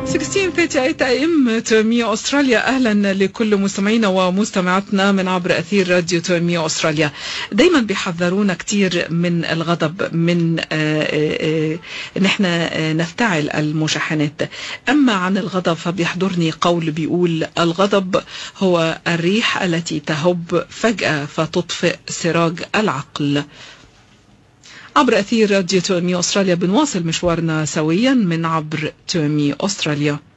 16:38 AM تومية أستراليا. أهلا لكل مستمعينا ومستمعاتنا من عبر أثير راديو تومية أستراليا. دايما بيحذرونا كتير من الغضب، من ان احنا نفتعل المشاحنات. أما عن الغضب فبيحضرني قول بيقول: الغضب هو الريح التي تهب فجأة فتطفئ سراج العقل. عبر أثير راديو تومي أستراليا بنواصل مشوارنا سويا من عبر تومي أستراليا.